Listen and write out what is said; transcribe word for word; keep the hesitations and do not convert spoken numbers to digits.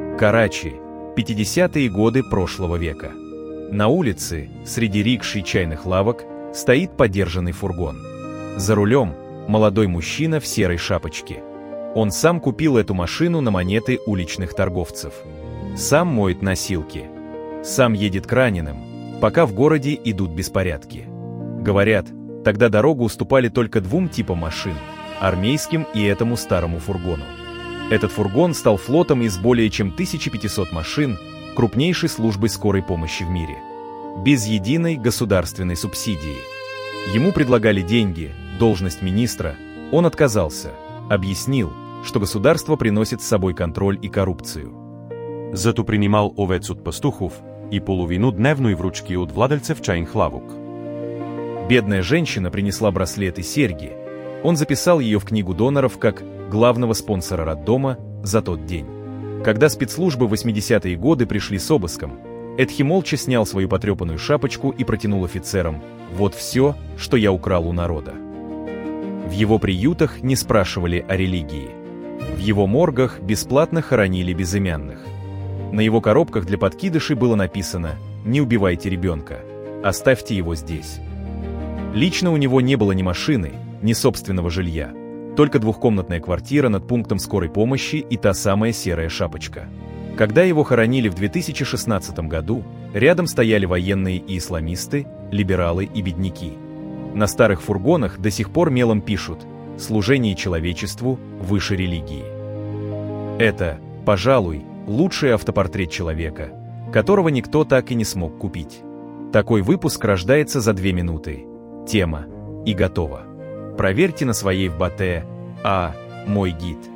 Карачи, пятидесятые годы прошлого века. На улице, среди рикш и чайных лавок, стоит подержанный фургон. За рулем молодой мужчина в серой шапочке. Он сам купил эту машину на монеты уличных торговцев. Сам моет носилки. Сам едет к раненым, пока в городе идут беспорядки. Говорят, тогда дорогу уступали только двум типам машин – армейским и этому старому фургону. Этот фургон стал флотом из более чем тысячи пятисот машин, крупнейшей службой скорой помощи в мире. Без единой государственной субсидии. Ему предлагали деньги, должность министра. Он отказался, объяснил, что государство приносит с собой контроль и коррупцию. Зато принимал овец от пастухов и половину дневной вручки от владельцев чайных лавок. Бедная женщина принесла браслет и серьги. Он записал ее в книгу доноров как главного спонсора роддома за тот день. Когда спецслужбы в восьмидесятые годы пришли с обыском, Эдхи молча снял свою потрепанную шапочку и протянул офицерам: «Вот все, что я украл у народа». В его приютах не спрашивали о религии. В его моргах бесплатно хоронили безымянных. На его коробках для подкидышей было написано: «Не убивайте ребенка, оставьте его здесь». Лично у него не было ни машины, ни собственного жилья, только двухкомнатная квартира над пунктом скорой помощи и та самая серая шапочка. Когда его хоронили в две тысячи шестнадцатом году, рядом стояли военные и исламисты, либералы и бедняки. На старых фургонах до сих пор мелом пишут: «Служение человечеству выше религии». Это, пожалуй, лучший автопортрет человека, которого никто так и не смог купить. Такой выпуск рождается за две минуты. Тема и готово. Проверьте на своей ФБТ, а мой гид.